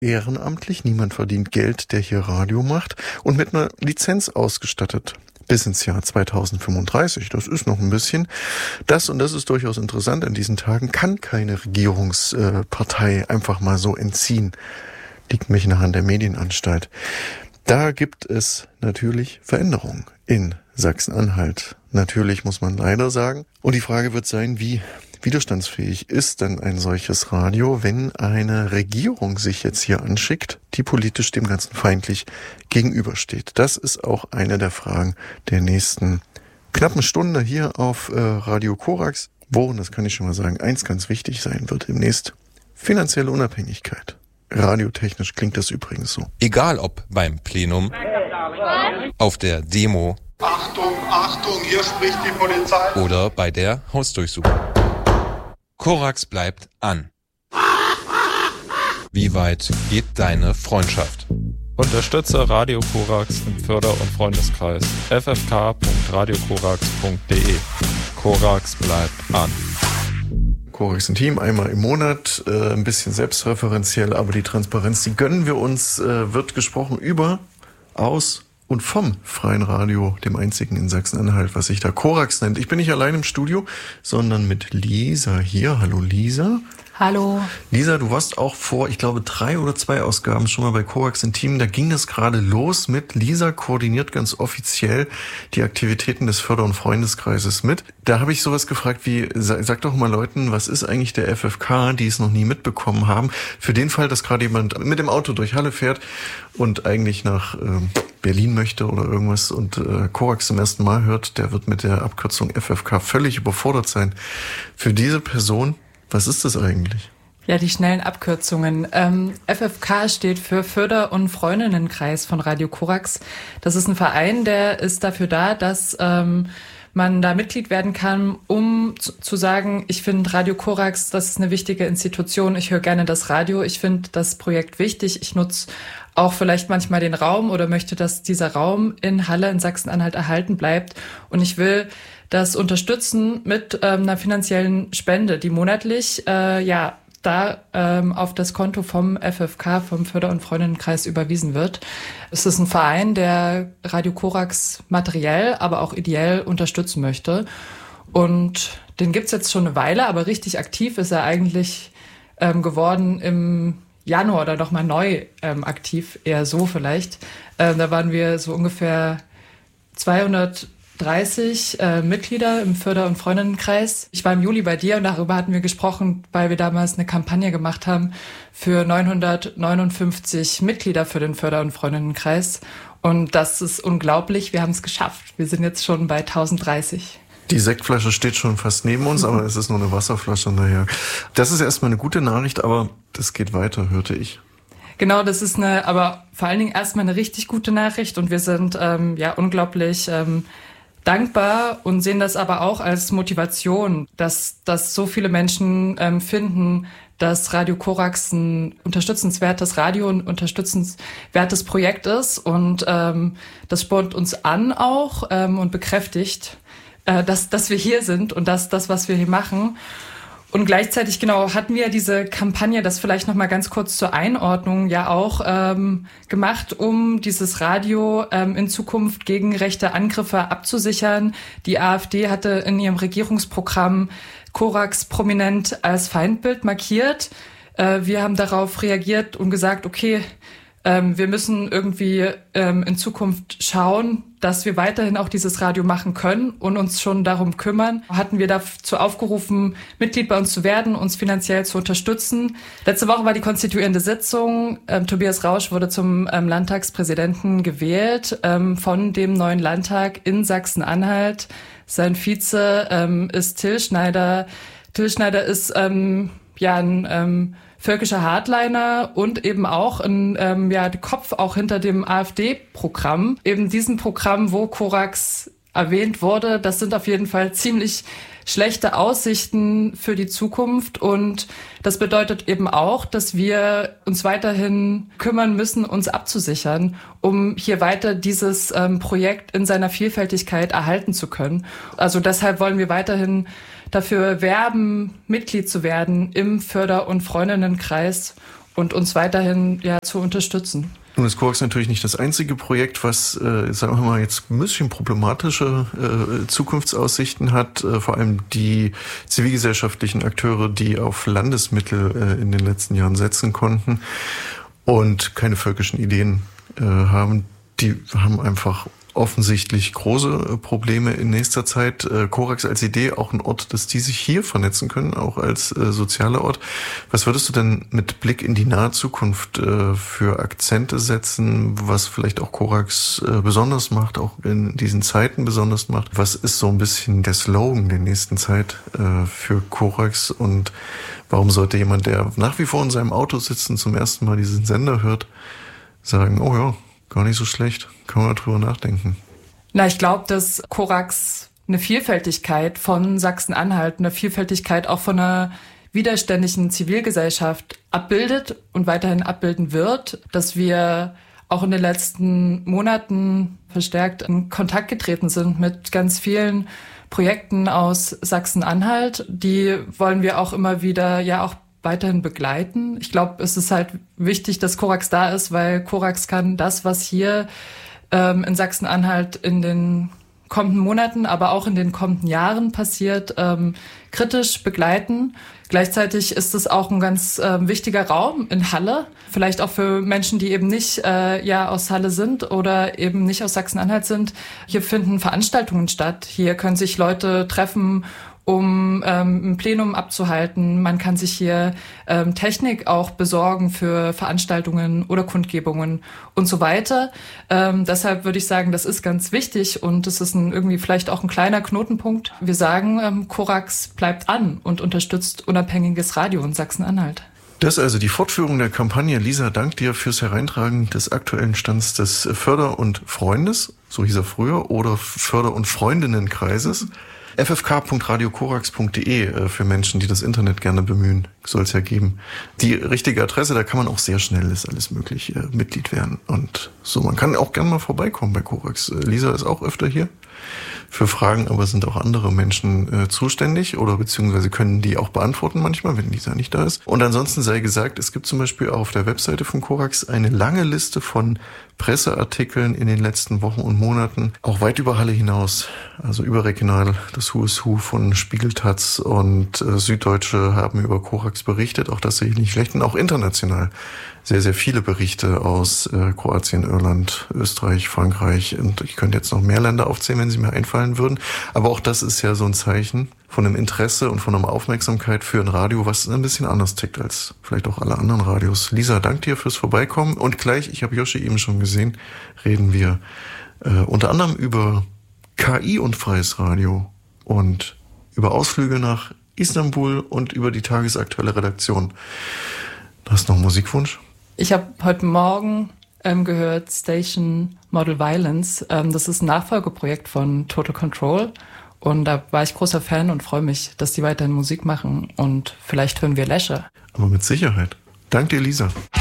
ehrenamtlich, niemand verdient Geld, der hier Radio macht und mit einer Lizenz ausgestattet. Bis ins Jahr 2035, das ist noch ein bisschen. Und das ist durchaus interessant an diesen Tagen, kann keine Regierungspartei einfach mal so entziehen. Liegt mich nach an der Medienanstalt. Da gibt es natürlich Veränderungen in Sachsen-Anhalt. Natürlich muss man leider sagen. Und die Frage wird sein, wie widerstandsfähig ist denn ein solches Radio, wenn eine Regierung sich jetzt hier anschickt, die politisch dem Ganzen feindlich gegenübersteht? Das ist auch eine der Fragen der nächsten knappen Stunde hier auf Radio Korax, wo, und das kann ich schon mal sagen, eins ganz wichtig sein wird demnächst: finanzielle Unabhängigkeit. Radiotechnisch klingt das übrigens so. Egal ob beim Plenum, auf der Demo, Achtung, Achtung, hier spricht die Polizei, oder bei der Hausdurchsuchung. Korax bleibt an. Wie weit geht deine Freundschaft? Unterstütze Radio Korax im Förder- und Freundeskreis. ffk.radiokorax.de. Korax bleibt an. Korax Intim, einmal im Monat, ein bisschen selbstreferenziell, aber die Transparenz, die gönnen wir uns, wird gesprochen über, aus und vom freien Radio, dem einzigen in Sachsen-Anhalt, was sich da Korax nennt. Ich bin nicht allein im Studio, sondern mit Lisa hier. Hallo Lisa. Hallo. Lisa, du warst auch vor, ich glaube, 3 oder 2 Ausgaben schon mal bei Korax Intim. Da ging das gerade los mit Lisa koordiniert ganz offiziell die Aktivitäten des Förder- und Freundeskreises mit. Da habe ich sowas gefragt wie, sag doch mal Leuten, was ist eigentlich der FFK, die es noch nie mitbekommen haben? Für den Fall, dass gerade jemand mit dem Auto durch Halle fährt und eigentlich nach Berlin möchte oder irgendwas und Korax zum ersten Mal hört, der wird mit der Abkürzung FFK völlig überfordert sein. Für diese Person, was ist das eigentlich? Ja, die schnellen Abkürzungen. FFK steht für Förder- und Freundinnenkreis von Radio Korax. Das ist ein Verein, der ist dafür da, dass man da Mitglied werden kann, um zu sagen, ich finde Radio Korax, das ist eine wichtige Institution, ich höre gerne das Radio, ich finde das Projekt wichtig, ich nutze auch vielleicht manchmal den Raum oder möchte, dass dieser Raum in Halle in Sachsen-Anhalt erhalten bleibt und ich will das unterstützen mit einer finanziellen Spende, die monatlich auf das Konto vom FFK, vom Förder- und Freundinnenkreis überwiesen wird. Es ist ein Verein, der Radio Korax materiell, aber auch ideell unterstützen möchte. Und den gibt's jetzt schon eine Weile, aber richtig aktiv ist er eigentlich geworden im Januar oder noch mal neu aktiv, eher so vielleicht. Da waren wir so ungefähr 230 Mitglieder im Förder- und Freundinnenkreis. Ich war im Juli bei dir und darüber hatten wir gesprochen, weil wir damals eine Kampagne gemacht haben für 959 Mitglieder für den Förder- und Freundinnenkreis. Und das ist unglaublich. Wir haben es geschafft. Wir sind jetzt schon bei 1030. Die Sektflasche steht schon fast neben uns, aber es ist nur eine Wasserflasche nachher. Das ist erstmal eine gute Nachricht, aber das geht weiter, hörte ich. Genau, das ist aber vor allen Dingen erstmal eine richtig gute Nachricht und wir sind unglaublich dankbar und sehen das aber auch als Motivation, dass so viele Menschen finden, dass Radio Korax ein unterstützenswertes Radio, ein unterstützenswertes Projekt ist und das spornt uns an auch und bekräftigt, dass wir hier sind und das, was wir hier machen. Und gleichzeitig, genau, hatten wir diese Kampagne, das vielleicht noch mal ganz kurz zur Einordnung, ja auch gemacht, um dieses Radio in Zukunft gegen rechte Angriffe abzusichern. Die AfD hatte in ihrem Regierungsprogramm Korax prominent als Feindbild markiert. Wir haben darauf reagiert und gesagt, okay, wir müssen irgendwie in Zukunft schauen, dass wir weiterhin auch dieses Radio machen können und uns schon darum kümmern. Hatten wir dazu aufgerufen, Mitglied bei uns zu werden, uns finanziell zu unterstützen. Letzte Woche war die konstituierende Sitzung. Tobias Rausch wurde zum Landtagspräsidenten gewählt von dem neuen Landtag in Sachsen-Anhalt. Sein Vize ist Till Schneider. Till Schneider ist ein völkischer Hardliner und eben auch der Kopf auch hinter dem AfD-Programm. Eben diesem Programm, wo Korax erwähnt wurde, das sind auf jeden Fall ziemlich schlechte Aussichten für die Zukunft und das bedeutet eben auch, dass wir uns weiterhin kümmern müssen, uns abzusichern, um hier weiter dieses Projekt in seiner Vielfältigkeit erhalten zu können. Also deshalb wollen wir weiterhin dafür werben, Mitglied zu werden im Förder- und Freundinnenkreis und uns weiterhin zu unterstützen. Nun ist Korax natürlich nicht das einzige Projekt, was, sagen wir mal, jetzt ein bisschen problematische Zukunftsaussichten hat. Vor allem die zivilgesellschaftlichen Akteure, die auf Landesmittel in den letzten Jahren setzen konnten und keine völkischen Ideen haben, die haben einfach offensichtlich große Probleme in nächster Zeit. Korax als Idee auch ein Ort, dass die sich hier vernetzen können, auch als sozialer Ort. Was würdest du denn mit Blick in die nahe Zukunft für Akzente setzen, was vielleicht auch Korax besonders macht, auch in diesen Zeiten besonders macht? Was ist so ein bisschen der Slogan der nächsten Zeit für Korax und warum sollte jemand, der nach wie vor in seinem Auto sitzt und zum ersten Mal diesen Sender hört, sagen, oh ja, gar nicht so schlecht, kann man drüber nachdenken. Ich glaube, dass Korax eine Vielfältigkeit von Sachsen-Anhalt, eine Vielfältigkeit auch von einer widerständigen Zivilgesellschaft abbildet und weiterhin abbilden wird, dass wir auch in den letzten Monaten verstärkt in Kontakt getreten sind mit ganz vielen Projekten aus Sachsen-Anhalt. Die wollen wir auch immer wieder auch weiterhin begleiten. Ich glaube, es ist halt wichtig, dass Korax da ist, weil Korax kann das, was hier in Sachsen-Anhalt in den kommenden Monaten, aber auch in den kommenden Jahren passiert, kritisch begleiten. Gleichzeitig ist es auch ein ganz wichtiger Raum in Halle, vielleicht auch für Menschen, die eben nicht aus Halle sind oder eben nicht aus Sachsen-Anhalt sind. Hier finden Veranstaltungen statt. Hier können sich Leute treffen, um ein Plenum abzuhalten. Man kann sich hier Technik auch besorgen für Veranstaltungen oder Kundgebungen und so weiter. Deshalb würde ich sagen, das ist ganz wichtig und es ist irgendwie vielleicht auch ein kleiner Knotenpunkt. Wir sagen, Korax bleibt an und unterstützt unabhängiges Radio in Sachsen-Anhalt. Das ist also die Fortführung der Kampagne. Lisa, dank dir fürs Hereintragen des aktuellen Stands des Förder- und Freundes, so hieß er früher, oder Förder- und Freundinnenkreises. ffk.radiokorax.de für Menschen, die das Internet gerne bemühen, soll es ja geben. Die richtige Adresse, da kann man auch sehr schnell, ist alles möglich, Mitglied werden. Und so, man kann auch gerne mal vorbeikommen bei Korax. Lisa ist auch öfter hier für Fragen, aber sind auch andere Menschen zuständig oder beziehungsweise können die auch beantworten manchmal, wenn Lisa nicht da ist. Und ansonsten sei gesagt, es gibt zum Beispiel auch auf der Webseite von Korax eine lange Liste von Presseartikeln in den letzten Wochen und Monaten, auch weit über Halle hinaus, also überregional. Das Who is Who von Spiegel, Taz und Süddeutsche haben über Korax berichtet, auch das sehe ich nicht schlecht, und auch international sehr, sehr viele Berichte aus Kroatien, Irland, Österreich, Frankreich, und ich könnte jetzt noch mehr Länder aufzählen, wenn sie mir einfallen würden. Aber auch das ist ja so ein Zeichen von einem Interesse und von einer Aufmerksamkeit für ein Radio, was ein bisschen anders tickt als vielleicht auch alle anderen Radios. Lisa, danke dir fürs Vorbeikommen. Und gleich, ich habe Joshi eben schon gesehen, reden wir unter anderem über KI und freies Radio und über Ausflüge nach Istanbul und über die tagesaktuelle Redaktion. Hast du noch einen Musikwunsch? Ich habe heute Morgen gehört Station Model Violence. Das ist ein Nachfolgeprojekt von Total Control. Und da war ich großer Fan und freue mich, dass die weiterhin Musik machen. Und vielleicht hören wir Lesche. Aber mit Sicherheit. Danke dir, Lisa.